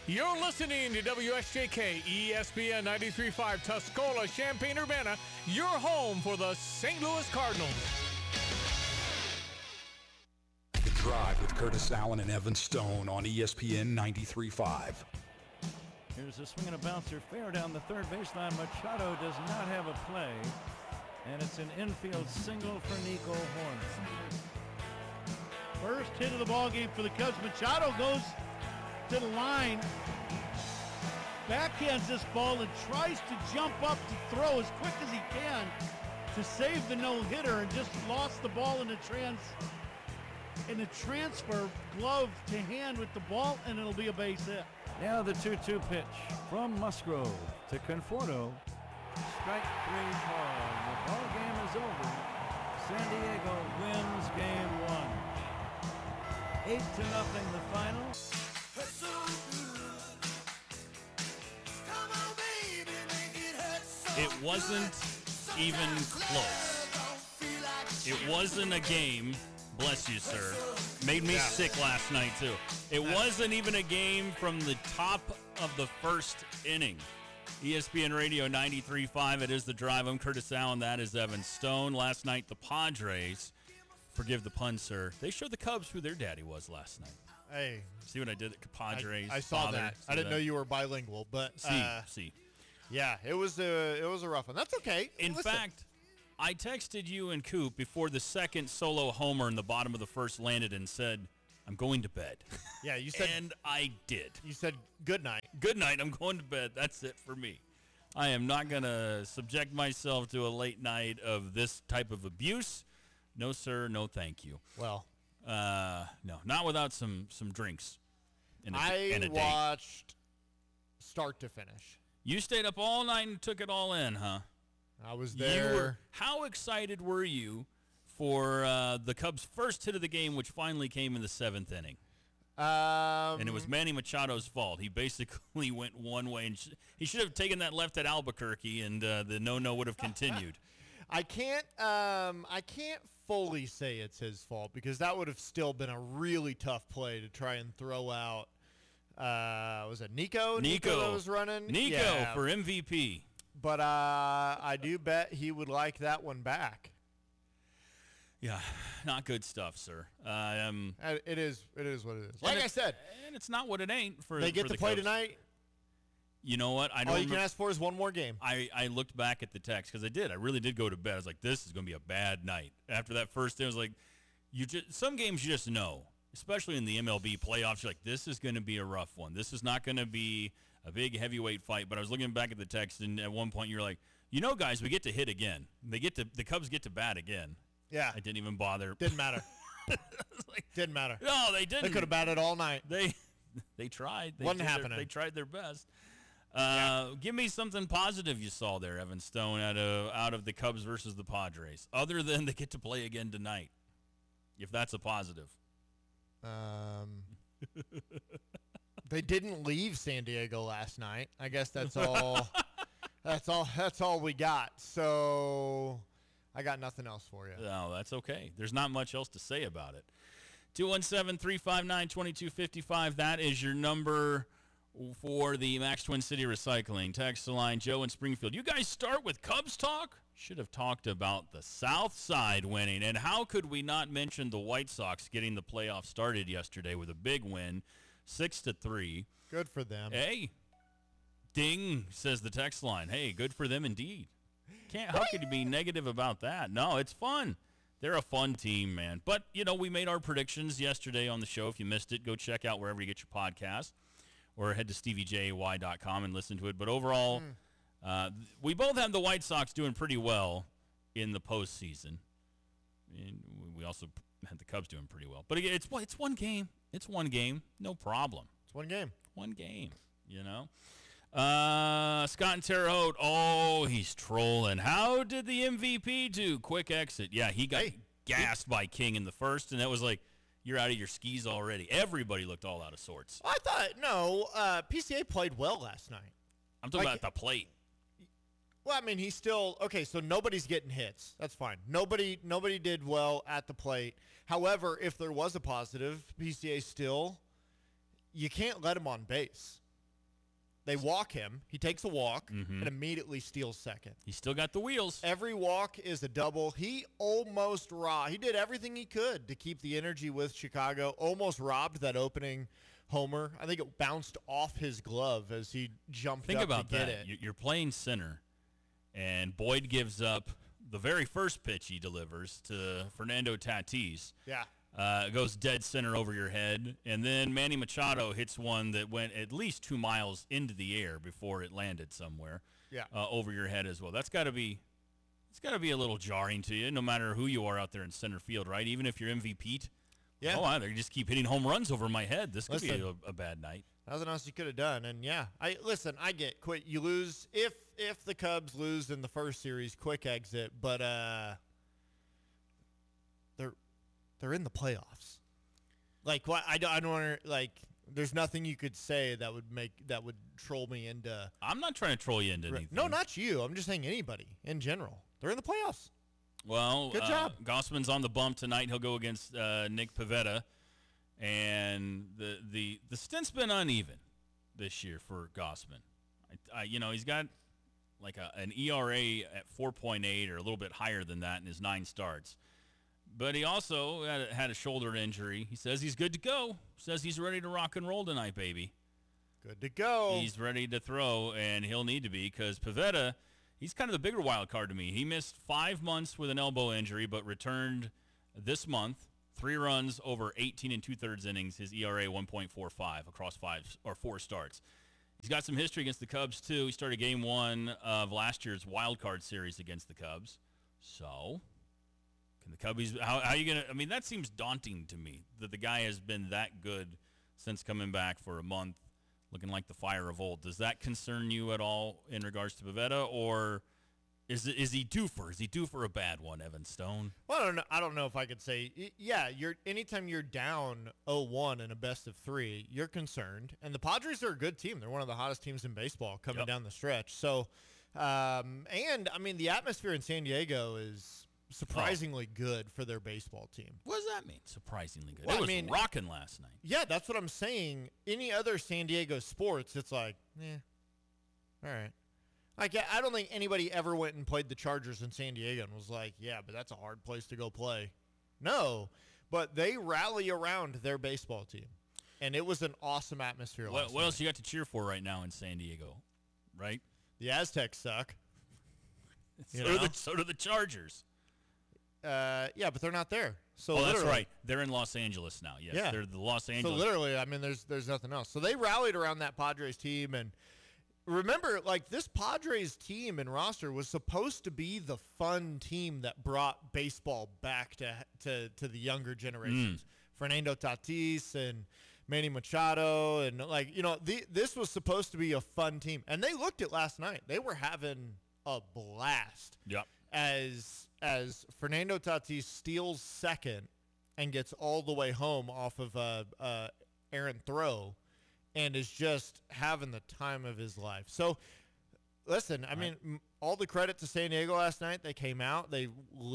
You're listening to WSJK ESPN 93.5 Tuscola, Champaign-Urbana, your home for the St. Louis Cardinals. The Drive with Curtis Allen and Evan Stone on ESPN 93.5. Here's a swing and a bouncer fair down the third baseline. Machado does not have a play, and it's an infield single for Nico Hoerner. First hit of the ball game for the Cubs. Machado goes to the line, backhands this ball and tries to jump up to throw as quick as he can to save the no-hitter, and just lost the ball in the transfer, glove to hand with the ball, and it'll be a base hit. Now the 2-2 pitch from Musgrove to Conforto. Strike three call. The ball game is over. San Diego wins game one. 8-0 the final. It wasn't even close. It wasn't a game, bless you, sir. Made me sick last night, too. It wasn't even a game from the top of the first inning. ESPN Radio 93.5, it is The Drive. I'm Curtis Allen, that is Evan Stone. Last night, the Padres, forgive the pun, sir, they showed the Cubs who their daddy was last night. Hey. See what I did? Padres. I saw father, that. I didn't know you were bilingual, but see. Yeah, it was a rough one. That's okay. In fact, I texted you and Coop before the second solo homer in the bottom of the first landed and said, I'm going to bed. Yeah, you said. And I did. You said good night. Good night. I'm going to bed. That's it for me. I am not going to subject myself to a late night of this type of abuse. No, sir. No, thank you. Well. No, not without some drinks. I watched start to finish. You stayed up all night and took it all in, huh? I was there. How excited were you for the Cubs' first hit of the game, which finally came in the seventh inning? And it was Manny Machado's fault. He basically went one way, and he should have taken that left at Albuquerque, and the no would have continued. I can't fully say it's his fault, because that would have still been a really tough play to try and throw out. Was it Nico? Nico that was running? Nico for MVP. But I do bet he would like that one back. Yeah, not good stuff, sir. It is what it is. Like I said. And it's not what it ain't for They get to play Cubs. Tonight. You know what? All you can ask for is one more game. I looked back at the text because I did. I really did go to bed. I was like, this is going to be a bad night. After that first day, I was like, some games you just know. Especially in the MLB playoffs, you're like, this is going to be a rough one. This is not going to be a big heavyweight fight. But I was looking back at the text, and at one point you're like, guys, we get to hit again. The Cubs get to bat again. Yeah. I didn't even bother. Didn't matter. Didn't matter. No, they didn't. They could have batted all night. They tried. Wasn't happening. They tried their best. Give me something positive you saw there, Evan Stone, out of the Cubs versus the Padres, other than they get to play again tonight, if that's a positive. They didn't leave San Diego last night. I guess that's all. That's all we got. So I got nothing else for you. No, that's okay. There's not much else to say about it. 217-359-2255. That is your number for the Max Twin City Recycling. Text line, Joe in Springfield. You guys start with Cubs talk? Should have talked about the South Side winning. And how could we not mention the White Sox getting the playoffs started yesterday with a big win, 6-3. Good for them. Hey, ding, says the text line. Hey, good for them indeed. How could you be negative about that? No, it's fun. They're a fun team, man. But, we made our predictions yesterday on the show. If you missed it, go check out wherever you get your podcast or head to steviejay.com and listen to it. But overall, we both have the White Sox doing pretty well in the postseason. And we also had the Cubs doing pretty well. But again, it's one game. It's one game. No problem. It's one game. One game, Scott and Terre Haute, he's trolling. How did the MVP do? Quick exit. Yeah, he got gassed by King in the first, and that was like, you're out of your skis already. Everybody looked all out of sorts. I thought, PCA played well last night. I'm talking about the plate. Well, I mean, he's still, okay, so nobody's getting hits. That's fine. Nobody did well at the plate. However, if there was a positive, PCA still, you can't let him on base. They walk him. He takes a walk and immediately steals second. He's still got the wheels. Every walk is a double. He almost robbed. He did everything he could to keep the energy with Chicago. Almost robbed that opening homer. I think it bounced off his glove as he jumped Think up about to get that. it. You're playing center, and Boyd gives up the very first pitch he delivers to Fernando Tatis. Yeah. Goes dead center over your head, and then Manny Machado hits one that went at least 2 miles into the air before it landed somewhere. Yeah. Over your head as well. It's got to be a little jarring to you, no matter who you are out there in center field, right? Even if you're MVP'd. Yeah. Oh, they just keep hitting home runs over my head. This could be a bad night. Nothing else you could have done. And yeah, I get quit. You lose if the Cubs lose in the first series, quick exit. But they're in the playoffs. Like what? I don't want to like. There's nothing you could say that would troll me into. I'm not trying to troll you into anything. No, not you. I'm just saying anybody in general. They're in the playoffs. Well, good job. Gossman's on the bump tonight. He'll go against Nick Pivetta, and the stint's been uneven this year for Gossman. He's got like an ERA at 4.8 or a little bit higher than that in his 9 starts. But he also had a shoulder injury. He says he's good to go. Says he's ready to rock and roll tonight, baby. Good to go. He's ready to throw, and he'll need to be because Pivetta, he's kind of the bigger wild card to me. He missed 5 months with an elbow injury, but returned this month. 3 runs over 18 2/3 innings. His ERA 1.45 across 4 starts. He's got some history against the Cubs too. He started Game 1 of last year's wild card series against the Cubs. So, can the Cubbies? How are you gonna? I mean, that seems daunting to me that the guy has been that good since coming back for a month, looking like the fire of old. Does that concern you at all in regards to Pivetta, or is he due for a bad one, Evan Stone? Well, I don't know if I could say. Yeah, anytime you're down 0-1 in a best of 3, you're concerned. And the Padres are a good team. They're one of the hottest teams in baseball coming down the stretch. So, and I mean, the atmosphere in San Diego is surprisingly good for their baseball team. What does that mean? Surprisingly good. Well, It was rocking last night. Yeah, that's what I'm saying. Any other San Diego sports, it's like, all right. Like, I don't think anybody ever went and played the Chargers in San Diego and was like, yeah, but that's a hard place to go play. No, but they rally around their baseball team, and it was an awesome atmosphere last What night. else you got to cheer for right now in San Diego, right? The Aztecs suck. So do the Chargers. Yeah, but they're not there. So that's right. They're in Los Angeles now. Yes, Yeah. They're the Los So Angeles. literally, I mean, there's nothing else. So they rallied around that Padres team, and remember, like, this Padres team and roster was supposed to be the fun team that brought baseball back to the younger generations. Fernando Tatis and Manny Machado, and this was supposed to be a fun team, and they looked at last night. They were having a blast. Yep. As Fernando Tatis steals second and gets all the way home off of a errant throw, and is just having the time of his life. So, listen, I mean, all the credit to San Diego last night. They came out, they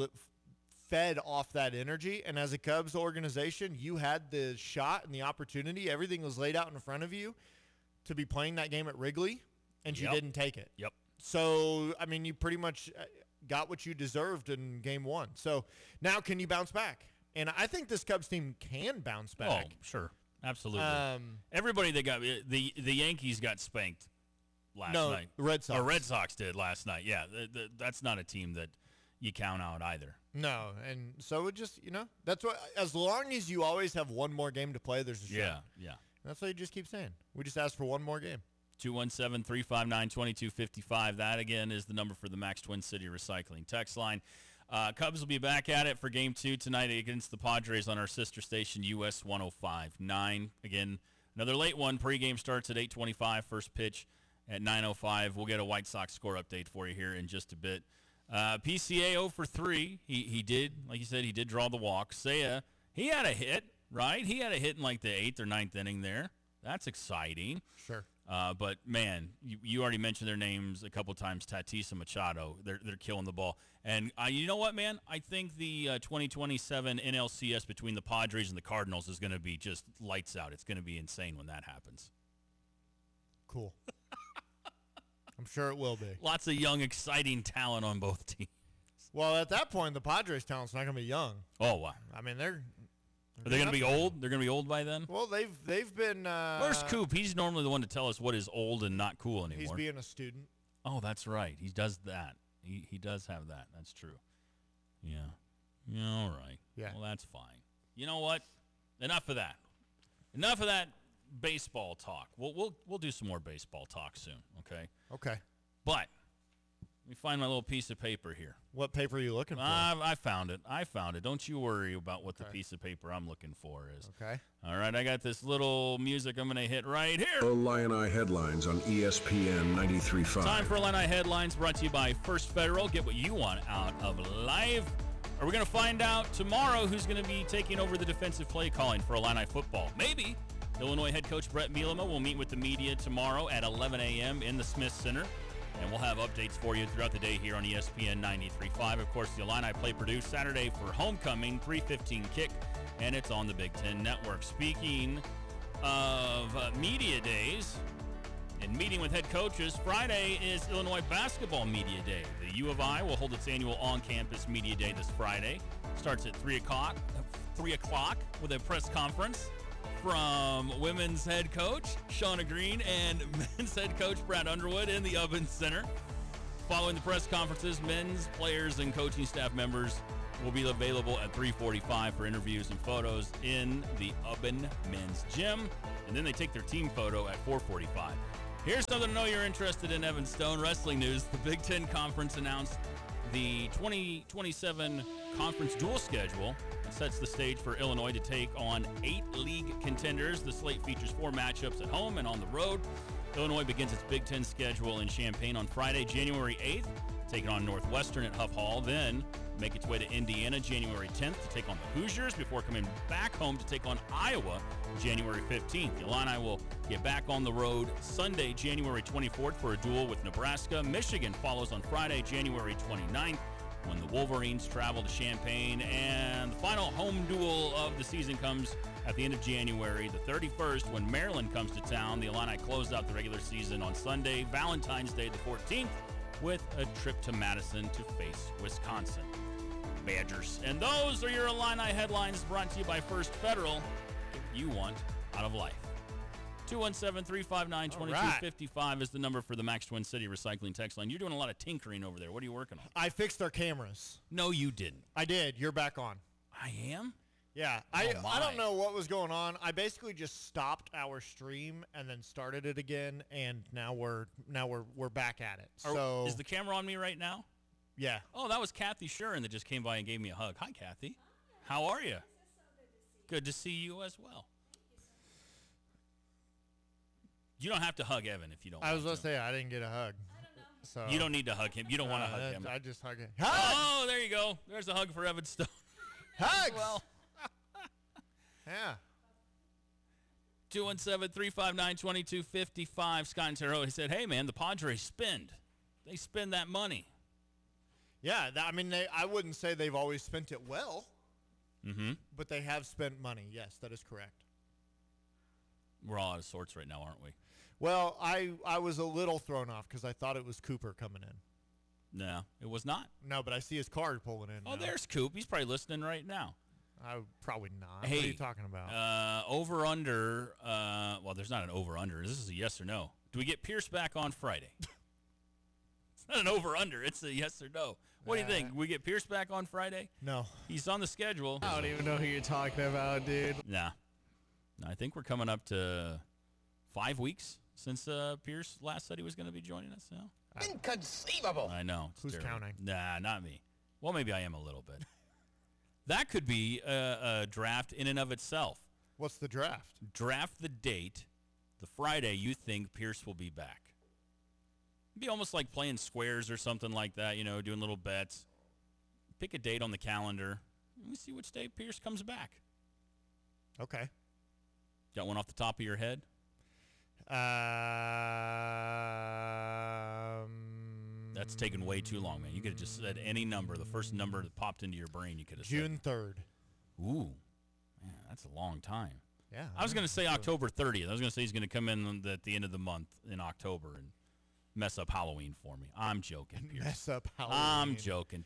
fed off that energy, and as a Cubs organization, you had the shot and the opportunity. Everything was laid out in front of you to be playing that game at Wrigley, and you didn't take it. Yep. So, I mean, you pretty much got what you deserved in Game 1. So, now can you bounce back? And I think this Cubs team can bounce back. Oh, sure. Absolutely. Everybody that got the Yankees got spanked last night. No, Red Sox. Or Red Sox did last night. Yeah, that's not a team that you count out either. No, and so it just, that's what, as long as you always have one more game to play, there's a shot. Yeah. That's what you just keep saying. We just asked for one more game. 217-359-2255. That, again, is the number for the Max Twin City Recycling text line. Cubs will be back at it for Game 2 tonight against the Padres on our sister station, US 105.9. Again, another late one. Pre-game starts at 8:25. First pitch at 9:05. We'll get a White Sox score update for you here in just a bit. PCA 0 for 3. He did, like you said, he did draw the walk. Seiya, he had a hit, right? He had a hit in like the 8th or 9th inning there. That's exciting. Sure. But, man, you already mentioned their names a couple times, Tatis and Machado. They're killing the ball. And you know what, man? I think the 2027 NLCS between the Padres and the Cardinals is going to be just lights out. It's going to be insane when that happens. Cool. I'm sure it will be. Lots of young, exciting talent on both teams. Well, at that point, the Padres' talent's not going to be young. Oh, wow. I mean, they're Are they going to be old? They're going to be old by then? Well, they've been. Where's Coop? He's normally the one to tell us what is old and not cool anymore. He's being a student. Oh, that's right. He does that. He does have that. That's true. Yeah. Yeah, all right. Yeah. Well, that's fine. You know what? Enough of that. Enough of that baseball talk. We'll do some more baseball talk soon, okay? Okay. But let me find my little piece of paper here. What paper are you looking for? I found it. Don't you worry about what the piece of paper I'm looking for is. Okay. All right, I got this little music I'm going to hit right here. Illini headlines on ESPN 93.5. Time for Illini headlines brought to you by First Federal. Get what you want out of life. Are we going to find out tomorrow who's going to be taking over the defensive play calling for Illini football? Maybe. Illinois head coach Brett Bielema will meet with the media tomorrow at 11 a.m. in the Smith Center. And we'll have updates for you throughout the day here on ESPN 93.5. Of course, the Illini play Purdue Saturday for homecoming, 3:15 kick, and it's on the Big Ten Network. Speaking of media days and meeting with head coaches, Friday is Illinois basketball media day. The U of I will hold its annual on-campus media day this Friday. Starts at 3 o'clock with a press conference from women's head coach Shauna Green and men's head coach Brad Underwood in the Ubben Center. Following the press conferences, men's players and coaching staff members will be available at 3:45 for interviews and photos in the Ubben men's gym. And then they take their team photo at 4:45. Here's something to know you're interested in, Evan Stone. Wrestling news. The Big Ten Conference announced the 2027 conference dual schedule. It sets the stage for Illinois to take on 8 league contenders. The slate features 4 matchups at home and on the road. Illinois begins its Big Ten schedule in Champaign on Friday, January 8th, taking on Northwestern at Huff Hall. Then make its way to Indiana January 10th to take on the Hoosiers before coming back home to take on Iowa January 15th. The Illini will get back on the road Sunday, January 24th for a duel with Nebraska. Michigan follows on Friday, January 29th when the Wolverines travel to Champaign. And the final home duel of the season comes at the end of January, the 31st, when Maryland comes to town. The Illini close out the regular season on Sunday, Valentine's Day the 14th, with a trip to Madison to face Wisconsin Badgers. And those are your Illini headlines brought to you by First Federal. Get what you want out of life. 217-359-2255 is the number for the Max Twin City Recycling text line. You're doing a lot of tinkering over there. What are you working on? I fixed our cameras. No, you didn't. I did. You're back on. I am? Yeah. I don't know what was going on. I basically just stopped our stream and then started it again, and now we're back at it. So is the camera on me right now? Yeah. Oh, that was Kathy Shuren that just came by and gave me a hug. Hi, Kathy. How are you? Good to see you as well. You don't have to hug Evan if you don't want to. I was going to say, I didn't get a hug. So you don't need to hug him. You don't want to hug him. I just hug him. Oh, there you go. There's a hug for Evan Stone. Hugs! Well. Yeah. 217-359-2255. Scott and Terrell, he said, hey, man, the Padres spend. They spend that money. Yeah, I wouldn't say they've always spent it well, but they have spent money. Yes, that is correct. We're all out of sorts right now, aren't we? Well, I was a little thrown off because I thought it was Cooper coming in. No, it was not. No, but I see his card pulling in. Oh, now. there's Coop. He's probably listening right now. Probably not. Hey, what are you talking about? Over under. Well, there's not an over under. This is a yes or no. Do we get Pierce back on Friday? It's not an over under. It's a yes or no. What do you think? We get Pierce back on Friday? No. He's on the schedule. I don't even know who you're talking about, dude. Nah. I think we're coming up to 5 weeks since Pierce last said he was going to be joining us now. Inconceivable. I know. Who's terrible. counting? Nah, not me. Well, maybe I am a little bit. That could be a draft in and of itself. What's the draft? Draft the date, the Friday you think Pierce will be back. It'd be almost like playing squares or something like that, doing little bets. Pick a date on the calendar. Let me see which day Pierce comes back. Okay. Got one off the top of your head? That's taken way too long, man. You could have just said any number. The first number that popped into your brain, you could have said. June 3rd. Ooh. Man, that's a long time. Yeah. I was going to say October 30th. I was going to say he's going to come in at the end of the month in October and mess up Halloween for me. I'm joking, Pierce. Mess up Halloween. I'm joking.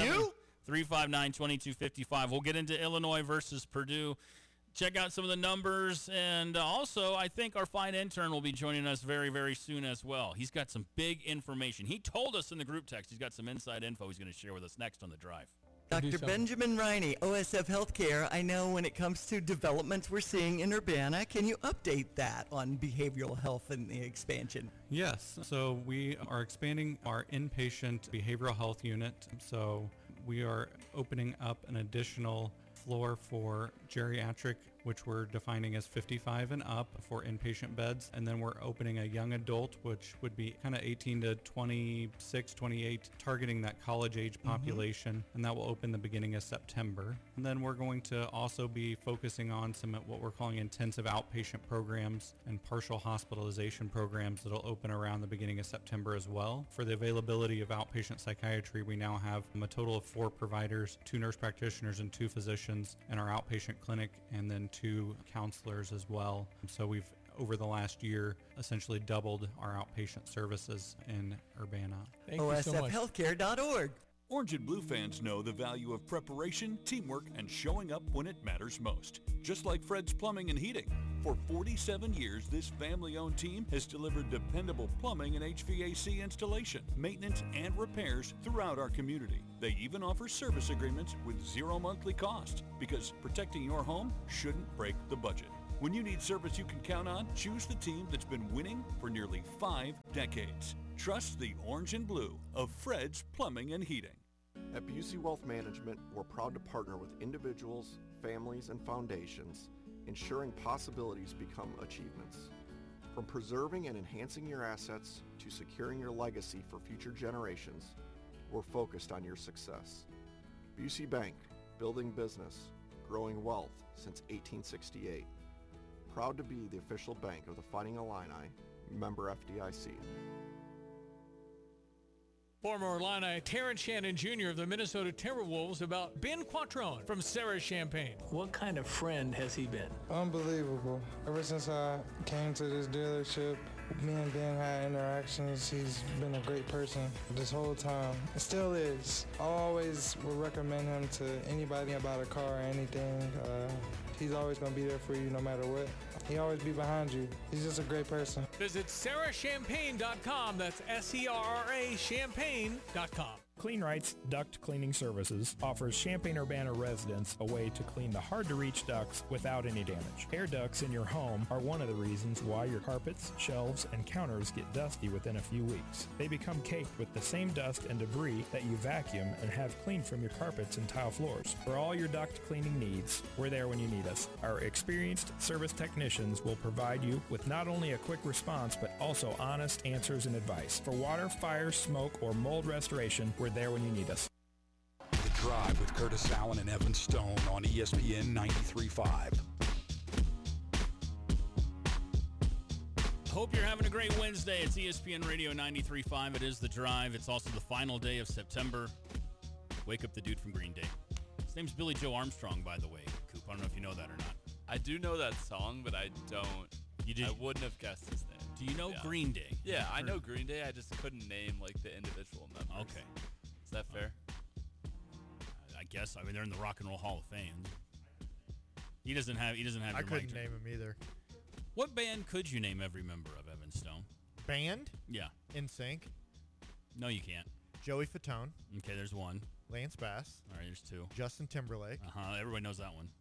217-359-2255. We'll get into Illinois versus Purdue. Check out some of the numbers. And also, I think our fine intern will be joining us very, very soon as well. He's got some big information. He told us in the group text he's got some inside info he's going to share with us next on The Drive. Dr. Benjamin Riney, OSF Healthcare. I know when it comes to developments we're seeing in Urbana, can you update that on behavioral health and the expansion? Yes, so we are expanding our inpatient behavioral health unit. So we are opening up an additional floor for geriatric, which we're defining as 55 and up for inpatient beds. And then we're opening a young adult, which would be kind of 18 to 26, 28, targeting that college age population. And that will open the beginning of September. And then we're going to also be focusing on some what we're calling intensive outpatient programs and partial hospitalization programs that'll open around the beginning of September as well. For the availability of outpatient psychiatry, we now have a total of 4 providers, 2 nurse practitioners and 2 physicians in our outpatient clinic, and then 2 counselors as well. So we've, over the last year, essentially doubled our outpatient services in Urbana. Thank you so much. OSFhealthcare.org. Orange and Blue fans know the value of preparation, teamwork, and showing up when it matters most. Just like Fred's Plumbing and Heating. For 47 years, this family-owned team has delivered dependable plumbing and HVAC installation, maintenance, and repairs throughout our community. They even offer service agreements with 0 monthly cost, because protecting your home shouldn't break the budget. When you need service you can count on, choose the team that's been winning for nearly 5 decades. Trust the Orange and Blue of Fred's Plumbing and Heating. At Busey Wealth Management, we're proud to partner with individuals, families, and foundations, ensuring possibilities become achievements. From preserving and enhancing your assets to securing your legacy for future generations, we're focused on your success. Busey Bank, building business, growing wealth since 1868. Proud to be the official bank of the Fighting Illini, member FDIC. Former Illini Terrence Shannon Jr. of the Minnesota Timberwolves about Ben Quattrone from Sarah Champagne. What kind of friend has he been? Unbelievable. Ever since I came to this dealership, me and Ben had interactions. He's been a great person this whole time. It still is. I always would recommend him to anybody about a car or anything. He's always going to be there for you no matter what. He always be behind you. He's just a great person. Visit sarahchampagne.com. That's SERRA champagne.com. Clean Rights Duct Cleaning Services offers Champaign-Urbana residents a way to clean the hard-to-reach ducts without any damage. Air ducts in your home are one of the reasons why your carpets, shelves, and counters get dusty within a few weeks. They become caked with the same dust and debris that you vacuum and have cleaned from your carpets and tile floors. For all your duct cleaning needs, we're there when you need us. Our experienced service technicians will provide you with not only a quick response, but also honest answers and advice. For water, fire, smoke, or mold restoration, we're there when you need us. The Drive with Curtis Allen and Evan Stone on ESPN 93.5. Hope you're having a great Wednesday. It's ESPN Radio 93.5. It is The Drive. It's also the final day of September. Wake up the dude from Green Day. His name's Billy Joe Armstrong, by the way, Coop. I don't know if you know that or not. I do know that song, but I don't. You did? I wouldn't have guessed his name. Do you know Green Day? Yeah, I know Green Day. I just couldn't name like the individual members. Okay. Is that fair? I guess. I mean, they're in the Rock and Roll Hall of Fame. He doesn't have. I couldn't name him either. What band could you name every member of, Evan Stone? Band? Yeah. NSYNC. No, you can't. Joey Fatone. Okay, there's one. Lance Bass. All right, there's 2. Justin Timberlake. Everybody knows that one.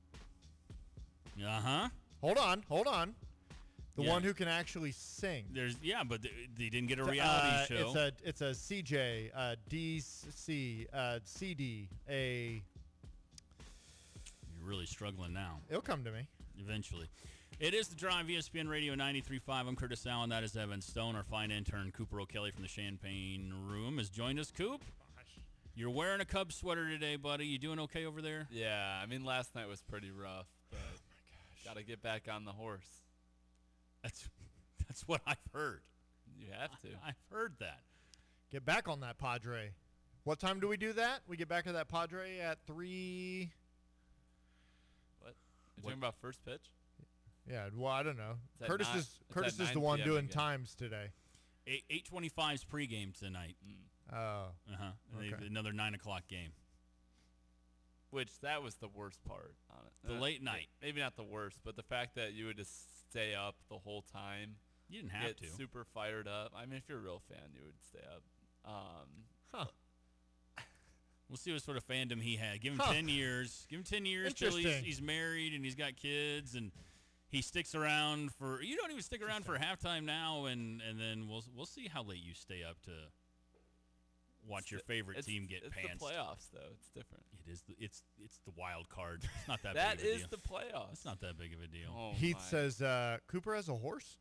Hold on. The one who can actually sing. But they didn't get a reality show. It's a CJ, DC, CD, a. You're really struggling now. It'll come to me eventually. It is The Drive, ESPN Radio 93.5. I'm Curtis Allen. That is Evan Stone. Our fine intern, Cooper O'Kelly from the Champagne Room, has joined us. Coop, you're wearing a Cubs sweater today, buddy. You doing okay over there? Yeah, I mean, last night was pretty rough, but got to get back on the horse. That's what I've heard. You have to. I've heard that. Get back on that Padre. What time do we do that? We get back to that Padre at 3. What? You're talking about first pitch? Yeah, well, I don't know. It's Curtis is the one doing times today. 8:25's pregame tonight. Oh. Okay. Another 9 o'clock game. Which that was the worst part on it. The late night. Maybe not the worst, but the fact that you would just stay up the whole time. You didn't have get to. Super fired up. I mean, if you're a real fan, you would stay up. We'll see what sort of fandom he had. Give him 10 years. Give him 10 years till he's married and he's got kids and he sticks around for. You don't even stick around for halftime now, and then we'll see how late you stay up to watch your favorite team get pantsed. It's the playoffs, though. It's different. It is. It's the wild card. It's not that. That big of a is deal. the playoffs. It's not that big of a deal. Oh, Heath says Cooper has a horse.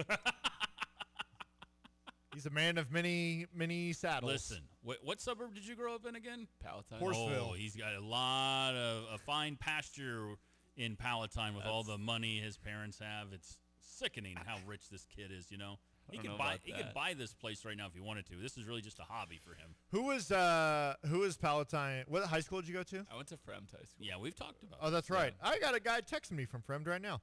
He's a man of many saddles. Listen, what suburb did you grow up in again? Palatine. Horseville. Oh, he's got a lot of fine pasture in Palatine with all the money his parents have. It's sickening how rich this kid is. You know, he could buy this place right now if he wanted to. This is really just a hobby for him. Who is Palatine? What high school did you go to? I went to Fremd High School. Yeah, we've talked about. Oh, that's right. I got a guy texting me from Fremd right now.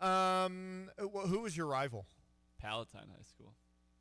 Who was your rival? Palatine High School.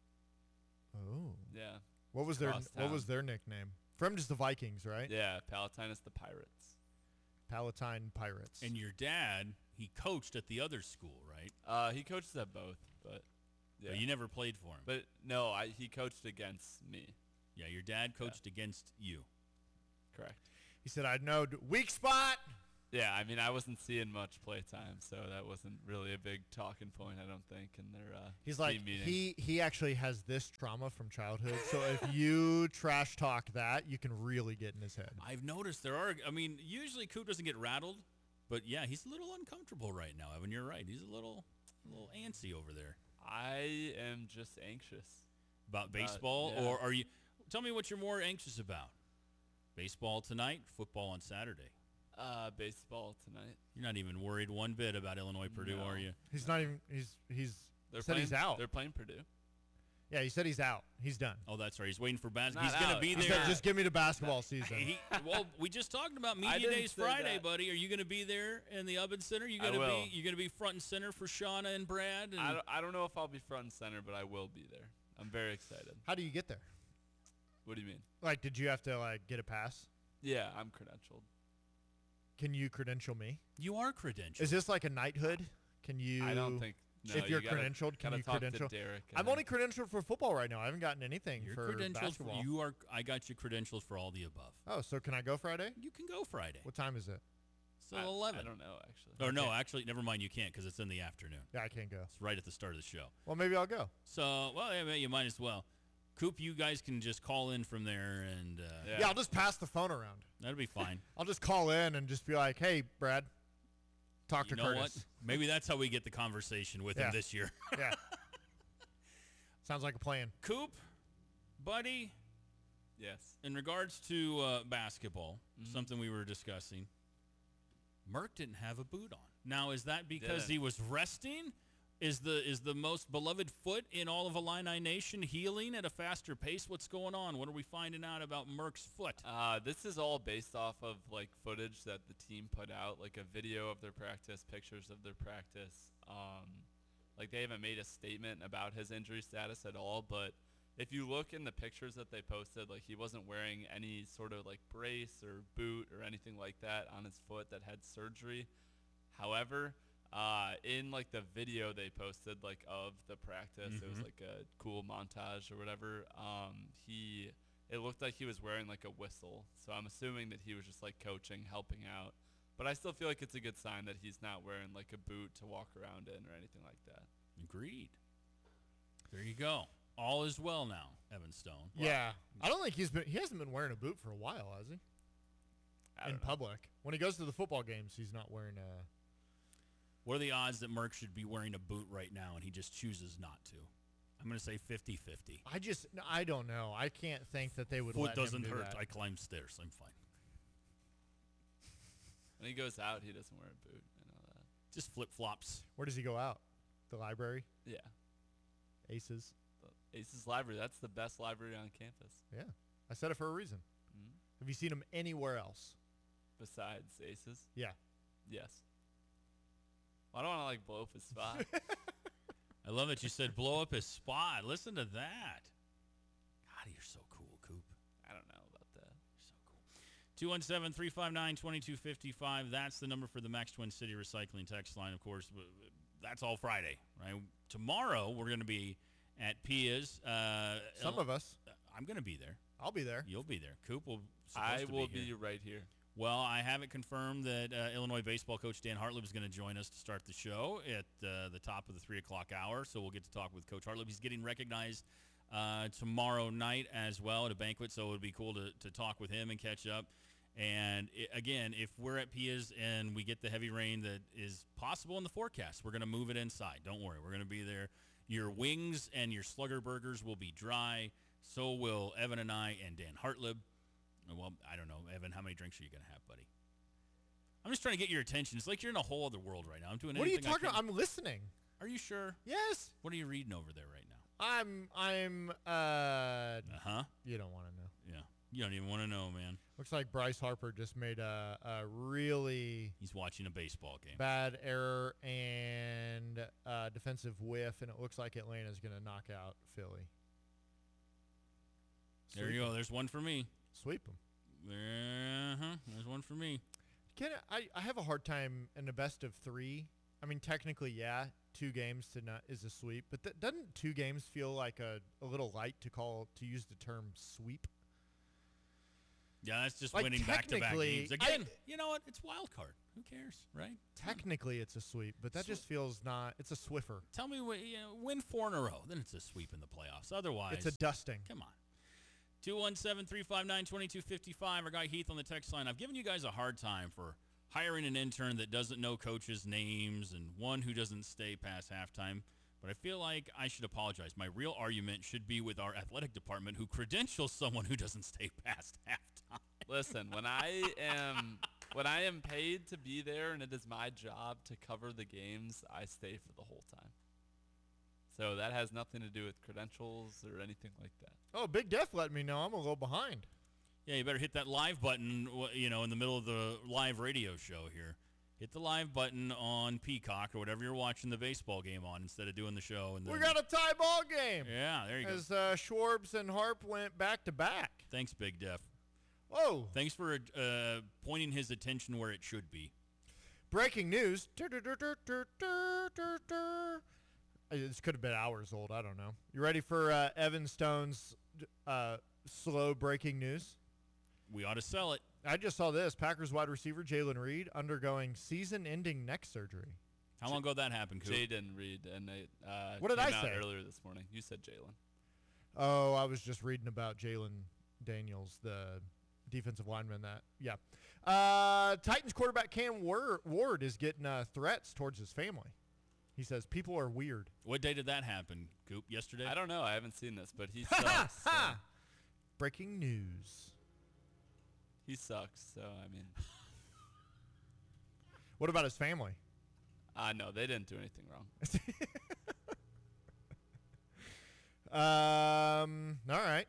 Oh. Yeah. What was their nickname? Fremd is the Vikings, right? Yeah, Palatine is the Pirates. Palatine Pirates. And your dad, he coached at the other school, right? He coaches at both, but yeah. But you never played for him. But no, he coached against me. Yeah, your dad coached against you. Correct. He said, "I know weak spot." Yeah, I mean, I wasn't seeing much play time, so that wasn't really a big talking point, I don't think, in their He's team like, meeting. he actually has this trauma from childhood, so if you trash talk that, you can really get in his head. I've noticed usually Coop doesn't get rattled, but yeah, he's a little uncomfortable right now, Evan. You're right. He's a little antsy over there. I am just anxious. About baseball? Yeah. Or are you – tell me what you're more anxious about. Baseball tonight, football on Saturday. Baseball tonight. You're not even worried one bit about Illinois Purdue, are you? He's not even. He's he's out. They're playing Purdue. Yeah, he said he's out. He's done. Oh, that's right. He's waiting for basketball. Not He's going to out. be He there. said, just give me the basketball season. Well, we just talked about I Media didn't Days say Friday, that. buddy. Are you going to be there in the Ubben Center? You I will. You going to be front and center for Shauna and Brad? And I don't know if I'll be front and center, but I will be there. I'm very excited. How do you get there? What do you mean? Like, did you have to get a pass? Yeah, I'm credentialed. Can you credential me? You are credentialed. Is this like a knighthood? Can you? I don't think. No, if you're you gotta- credentialed, can gotta you talk credential? To Derek I'm only credentialed for football right now. I haven't gotten anything You're for credentialed. basketball. I got you credentials for all the above. Oh, so can I go Friday? You can go Friday. What time is it? So 11. I don't know, actually. Or no, actually, never mind. You can't because it's in the afternoon. Yeah, I can't go. It's right at the start of the show. Well, maybe I'll go. So, well, yeah, you might as well. Coop, you guys can just call in from there, and Yeah, I'll just pass the phone around. that'll be fine. I'll just call in and just be like, "Hey, Brad, talk to You know Curtis." what? Maybe that's how we get the conversation with him Yeah. this year. Yeah. Sounds like a plan. Coop, buddy, Yes. in regards to basketball, something we were discussing, Merck didn't have a boot on. Now, is that because Didn't. he was resting? Is the most beloved foot in all of Illini Nation healing at a faster pace? What's going on? What are we finding out about Merck's foot? This is all based off of footage that the team put out, like a video of their practice, pictures of their practice. They haven't made a statement about his injury status at all, but if you look in the pictures that they posted, he wasn't wearing any sort of brace or boot or anything like that on his foot that had surgery. However, in the video they posted of the practice, it was a cool montage or whatever. It looked like he was wearing a whistle, so I'm assuming that he was just coaching, helping out. But I still feel like it's a good sign that he's not wearing a boot to walk around in or anything like that. Agreed. There you go. All is well now, Evan Stone. Yeah, I don't think he hasn't been wearing a boot for a while, has he? In public, when he goes to the football games, he's not wearing a. What are the odds that Merck should be wearing a boot right now and he just chooses not to? I'm going to say 50-50. I don't know. I can't think that they would Foot let him doesn't do hurt. that. I climb stairs. I'm fine. When he goes out, he doesn't wear a boot. I know that. Just flip-flops. Where does he go out? The library? Yeah. Aces? The Aces Library. That's the best library on campus. Yeah. I said it for a reason. Mm-hmm. Have you seen him anywhere else? Besides Aces? Yeah. Yes. Well, I don't want to blow up his spot. I love that you said blow up his spot. Listen to that. God, you're so cool, Coop. I don't know about that. You're so cool. 217-359-2255. That's the number for the Max Twin City Recycling text line, of course. That's all Friday, right? Tomorrow, we're going to be at Pia's. Some of us. I'm going to be there. I'll be there. You'll be there. Coop will. I will be right here. Well, I have it confirmed that Illinois baseball coach Dan Hartlib is going to join us to start the show at the top of the 3 o'clock hour. So we'll get to talk with Coach Hartlib. He's getting recognized tomorrow night as well at a banquet, so it would be cool to talk with him and catch up. And again, if we're at Pia's and we get the heavy rain that is possible in the forecast, we're going to move it inside. Don't worry. We're going to be there. Your wings and your Slugger burgers will be dry. So will Evan and I and Dan Hartlib. Well, I don't know, Evan, how many drinks are you going to have, buddy? I'm just trying to get your attention. It's like you're in a whole other world right now. I'm doing What are you anything talking about? I'm listening. Are you sure? Yes. What are you reading over there right now? You don't want to know. Yeah. You don't even want to know, man. Looks like Bryce Harper just made a really He's watching a baseball game. bad error and defensive whiff, and it looks like Atlanta's going to knock out Philly. There you go. There's one for me. Sweep them. There's one for me. I have a hard time in the best of 3. I mean, technically, yeah, 2 games is a sweep, but doesn't 2 games feel like a little light to use the term sweep? Yeah, that's just Like, winning back-to-back games. Again, I- you know what? It's wild card. Who cares, right? Technically, it's a sweep, but that just feels not. It's a Swiffer. Tell me, win 4 in a row, then it's a sweep in the playoffs. Otherwise, It's a dusting. Come on. 217-359-2255. Our guy Heath on the text line. I've given you guys a hard time for hiring an intern that doesn't know coaches' names and one who doesn't stay past halftime. But I feel like I should apologize. My real argument should be with our athletic department who credentials someone who doesn't stay past halftime. Listen, when I am paid to be there and it is my job to cover the games, I stay for the whole time. So that has nothing to do with credentials or anything like that. Oh, Big Def let me know. I'm a little behind. Yeah, you better hit that live button, in the middle of the live radio show here. Hit the live button on Peacock or whatever you're watching the baseball game on instead of doing the show. And We got a tie ball game. Yeah, there you go. As Schwarbs and Harp went back to back. Thanks, Big Def. Oh. Thanks for pointing his attention where it should be. Breaking news. This could have been hours old. I don't know. You ready for Evan Stone's slow breaking news? We ought to sell it. I just saw this. Packers wide receiver Jalen Reed undergoing season-ending neck surgery. How long ago that happened, Coop? Jaden Reed. And it what did I came out say earlier this morning? You said Jalen. Oh, I was just reading about Jalen Daniels, the defensive lineman. Titans quarterback Cam Ward is getting threats towards his family. He says people are weird. What day did that happen, Coop? Yesterday? I don't know. I haven't seen this, but he sucks. So. Breaking news. He sucks, so I mean. What about his family? No, they didn't do anything wrong. All right.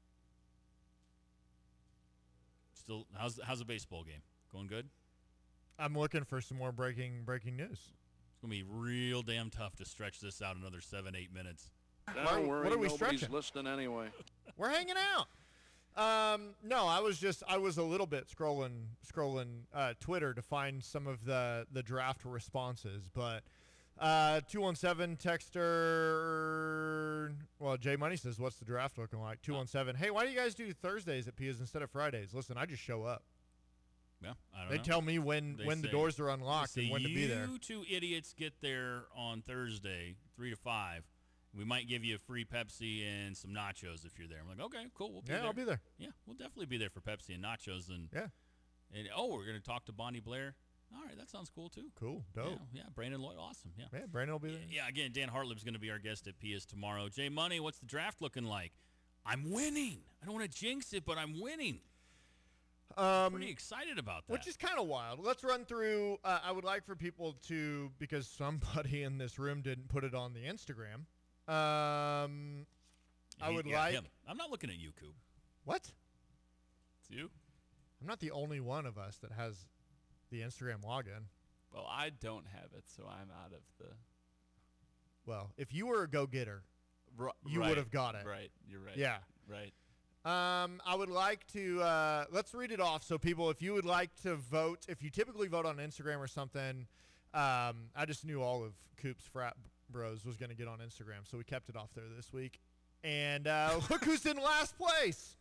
Still, how's the baseball game? Going good? I'm looking for some more breaking news. It's going to be real damn tough to stretch this out another 7-8 minutes. Don't worry, what are we nobody's stretching? listening anyway. We're hanging out. No, I was a little bit scrolling Twitter to find some of the draft responses, but 217 texter, well, Jay Money says, what's the draft looking like? 217, hey, why do you guys do Thursdays at Pia's instead of Fridays? Listen, I just show up. Yeah, I don't They know. tell me when the doors are unlocked and when to be there. You 2 idiots get there on Thursday, 3 to 5. We might give you a free Pepsi and some nachos if you're there. I'm like, okay, cool. We'll be there. Yeah, I'll be there. Yeah, we'll definitely be there for Pepsi and nachos. And yeah. And we're going to talk to Bonnie Blair. All right, that sounds cool, too. Cool, dope. Yeah, Brandon Lloyd, awesome, yeah. Yeah, Brandon will be there. Yeah, again, Dan Hartlib's going to be our guest at Pia's tomorrow. Jay Money, what's the draft looking like? I'm winning. I don't want to jinx it, but I'm winning. Pretty excited about that. Which is kind of wild. Let's run through. I would like for people to, because somebody in this room didn't put it on the Instagram. I would like. Him. I'm not looking at you, Coop. What? It's you? I'm not the only one of us that has the Instagram login. Well, I don't have it, so I'm out of the. Well, if you were a go-getter, you right, would have got it. Right. You're right. Yeah. Right. I would like to let's read it off. So people, if you would like to vote, if you typically vote on Instagram or something, I just knew all of Coop's frat bros was going to get on Instagram, so we kept it off there this week. And look who's in last place.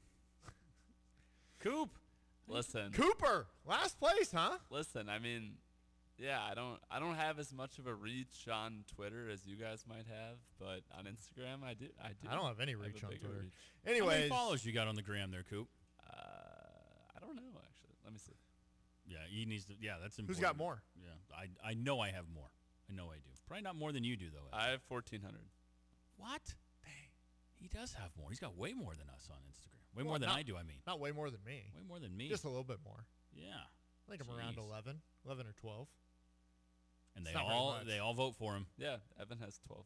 Coop. Listen. Cooper, last place, huh? Listen, I mean, yeah, I don't have as much of a reach on Twitter as you guys might have, but on Instagram I do. I don't have any reach on bigger Twitter. reach. Anyways, how many followers you got on the gram there, Coop? I don't know actually. Let me see. Yeah, he needs to. Yeah, that's important. Who's got more? Yeah, I know I have more. I know I do. Probably not more than you do though. I have 1,400. What? Dang, he does have more. He's got way more than us on Instagram. Way more than I do. I mean, not way more than me. Way more than me. Just a little bit more. Yeah. I think I'm around 11 or 12. And they all vote for him. Yeah, Evan has 12.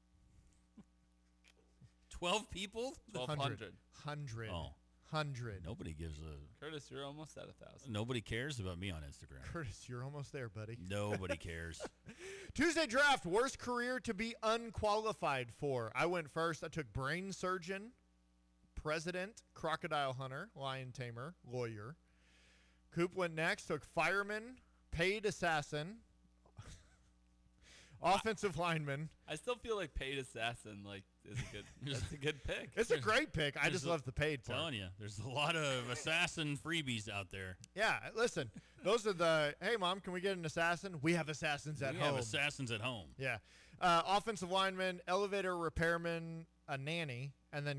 12 people? 1,200. 100. Oh. 100. Nobody gives a... Curtis, you're almost at 1,000. Nobody cares about me on Instagram. Curtis, you're almost there, buddy. Nobody cares. Tuesday draft, worst career to be unqualified for. I went first. I took brain surgeon, president, crocodile hunter, lion tamer, lawyer. Coop went next, took fireman, paid assassin, offensive lineman. I still feel like paid assassin is a good. That's a good pick. It's a great pick. I just love the paid part. Telling you, there's a lot of assassin freebies out there. Yeah, listen, those are the. Hey, mom, can we get an assassin? We have assassins at home. We have assassins at home. Yeah, offensive lineman, elevator repairman, a nanny, and then